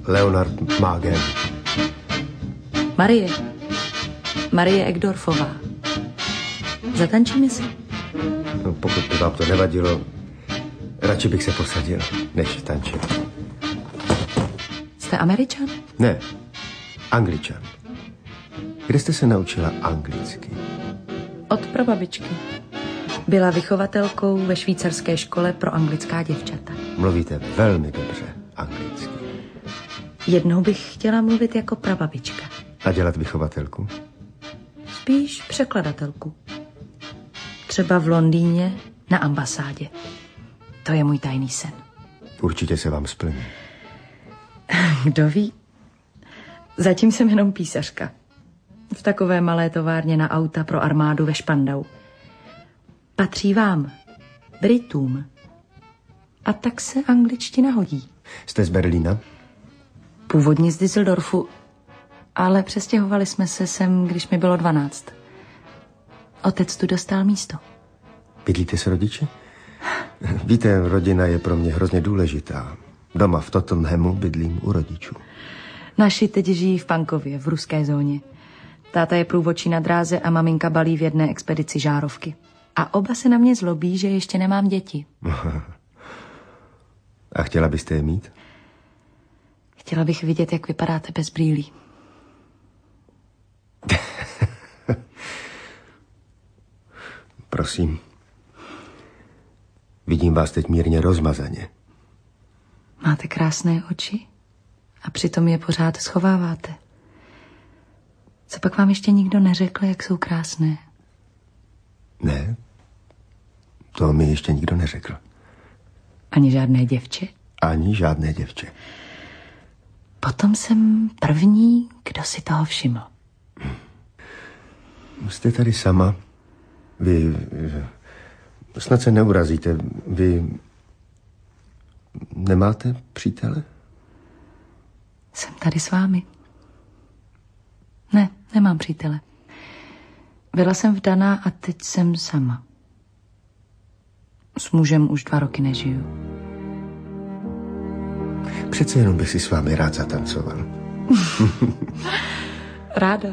Leonard Magen. Marie Egdorfová. Zatančíme si? No, pokud by vám to nevadilo, radši bych se posadil, než tančit. Jste Američan? Ne, Angličan. Kde jste se naučila anglicky? Od prababičky. Byla vychovatelkou ve švýcarské škole pro anglická děvčata. Mluvíte velmi dobře anglicky. Jednou bych chtěla mluvit jako prababička. A dělat vychovatelku? Spíš překladatelku. Třeba v Londýně na ambasádě. To je můj tajný sen. Určitě se vám splní. Kdo ví? Zatím jsem jenom písařka. V takové malé továrně na auta pro armádu ve Špandau. Patří vám, Britům. A tak se angličtina hodí. Jste z Berlína? Původně z Düsseldorfu, ale přestěhovali jsme se sem, když mi bylo 12. Otec tu dostal místo. Bydlíte s rodiči? Víte, rodina je pro mě hrozně důležitá. Doma v Tottenhamu bydlím u rodičů. Naši teď žijí v Pankově, v ruské zóně. Táta je průvodčí na dráze a maminka balí v jedné expedici žárovky. A oba se na mě zlobí, že ještě nemám děti. A chtěla byste je mít? Chtěla bych vidět, jak vypadáte bez brýlí. Prosím. Vidím vás teď mírně rozmazaně. Máte krásné oči a přitom je pořád schováváte. Co pak vám ještě nikdo neřekl, jak jsou krásné? Ne, to mi ještě nikdo neřekl. Ani žádné děvče? Ani žádné děvče. Potom jsem první, kdo si toho všiml. Jste tady sama. Vy snad se neurazíte. Vy nemáte přítele? Jsem tady s vámi. Ne, nemám přítele. Byla jsem vdaná a teď jsem sama. S mužem už 2 roky nežiju. Přece jenom bych si s vámi rád zatancoval. Ráda.